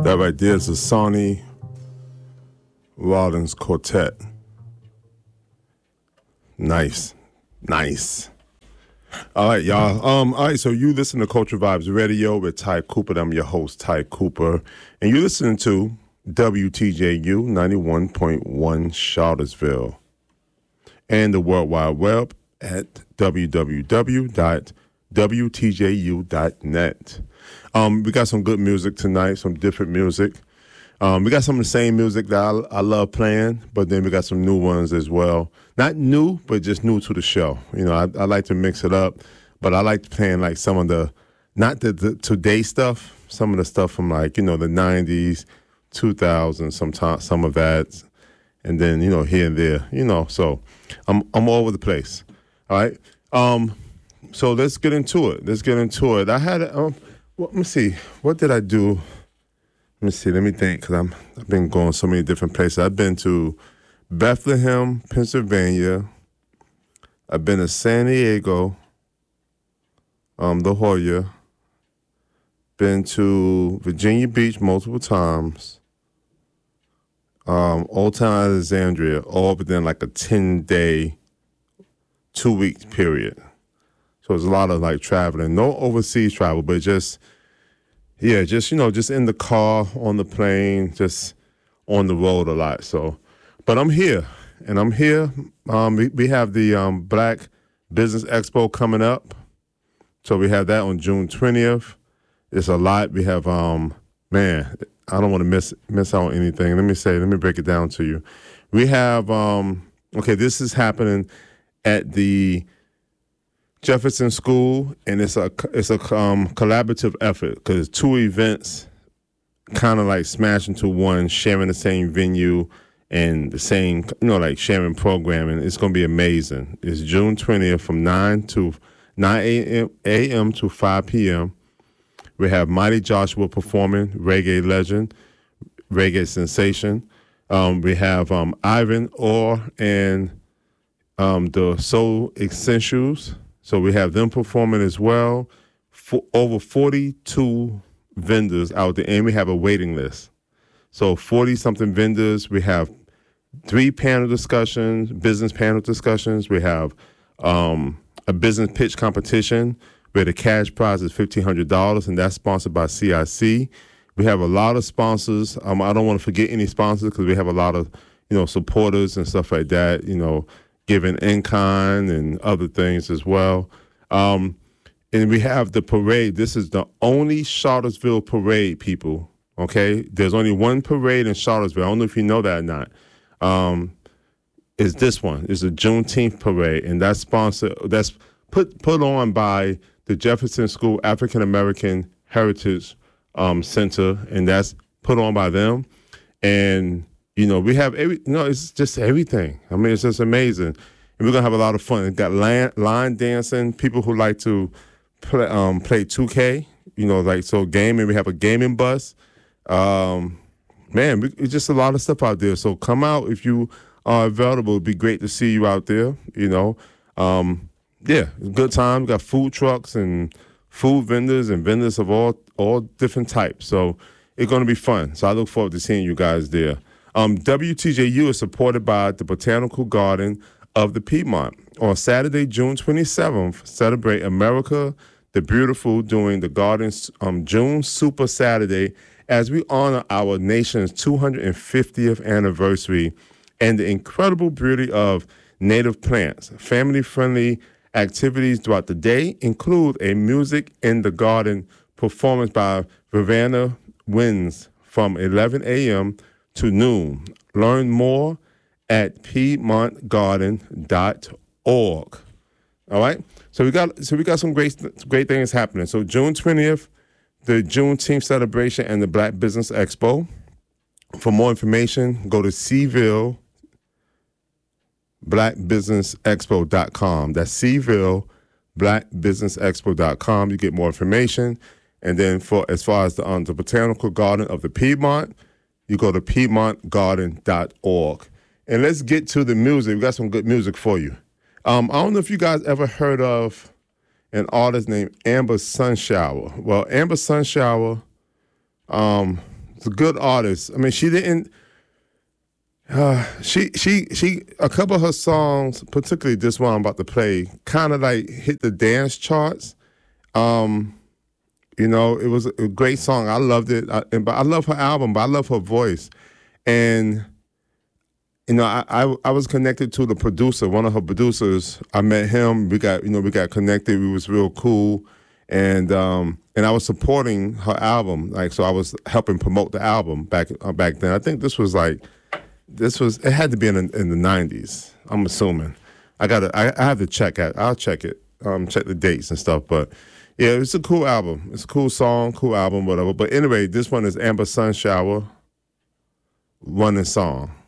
That right there is a Sonny Rollins Quartet. Nice. All right, y'all. All right, so you listen to Culture Vibes Radio with Ty Cooper. I'm your host, Ty Cooper. And you're listening to WTJU 91.1 Charlottesville. And the World Wide Web at www.wtju.net. We got some good music tonight, some different music. We got some of the same music that I love playing, but then we got some new ones as well. Not new, but just new to the show. You know, I like to mix it up, but I like playing like some of the, not the today stuff, some of the stuff from like, you know, the 90s, 2000s, sometimes some of that, and then, you know, here and there, you know. So I'm all over the place. All right. So let's get into it. I had let me see. What did I do? Let me see. Let me think, because I've been going so many different places. I've been to Bethlehem, Pennsylvania. I've been to San Diego, La Jolla. Been to Virginia Beach multiple times. Old Town Alexandria, all within like a 10-day, 2-week period. So it's a lot of like traveling. No overseas travel, but just you know, just in the car, on the plane, just on the road a lot. So, but I'm here. We have the Black Business Expo coming up. So we have that on June 20th. It's a lot. We have, man, I don't want to miss out on anything. Let me break it down to you. We have, this is happening at the Jefferson School, and it's a collaborative effort because two events kind of like smash into one, sharing the same venue and the same, you know, like sharing programming. It's going to be amazing. It's June 20th from 9 a.m. to 5 p.m. We have Mighty Joshua performing, reggae legend, reggae sensation. We have Ivan Orr and the Soul Essentials. So we have them performing as well. Over 42 vendors out there, and we have a waiting list. So 40-something vendors. We have 3 panel discussions, business panel discussions. We have a business pitch competition where the cash prize is $1,500, and that's sponsored by CIC. We have a lot of sponsors. I don't want to forget any sponsors because we have a lot of, you know, supporters and stuff like that, you know, giving in kind and other things as well. And we have the parade. This is the only Charlottesville parade, people, okay? There's only one parade in Charlottesville. I don't know if you know that or not. Is this one. It's a Juneteenth parade, and that's sponsored. That's put on by the Jefferson School African American Heritage Center, and that's put on by them. And you know, we have it's just everything. I mean, it's just amazing. And we're going to have a lot of fun. We've got line dancing, people who like to play 2K, you know, like, so gaming. We have a gaming bus. It's just a lot of stuff out there. So come out if you are available. It'd be great to see you out there, you know. Good time. We got food trucks and food vendors and vendors of all different types. So it's going to be fun. So I look forward to seeing you guys there. WTJU is supported by the Botanical Garden of the Piedmont. On Saturday, June 27th, celebrate America the Beautiful during the Garden's June Super Saturday as we honor our nation's 250th anniversary and the incredible beauty of native plants. Family-friendly activities throughout the day include a Music in the Garden performance by Ravanna Winds from 11 a.m. to noon. Learn more at piedmontgarden.org. All right? So we got some great things happening. So June 20th, the Juneteenth celebration and the Black Business Expo. For more information, go to Seville blackbusinessexpo.com. That's Seville blackbusinessexpo.com. You get more information. And then as far as the Botanical Garden of the Piedmont, you go to piedmontgarden.org. And let's get to the music. We got some good music for you. I don't know if you guys ever heard of an artist named Amber Sunshower. Well, Amber Sunshower, It's a good artist. I mean, she didn't. She a couple of her songs, particularly this one I'm about to play, kind of like hit the dance charts. You know, it was a great song. I loved it. But I love her album, but I love her voice. And you know, I was connected to the producer, one of her producers. I met him. We got connected. We was real cool, and I was supporting her album. Like, so I was helping promote the album back then. I think it had to be in the 90s. I'm assuming. I have to check it. I'll check it. Check the dates and stuff. But yeah, it's a cool album. It's a cool song, cool album, whatever. But anyway, this one is Amber Sunshower, Running Song.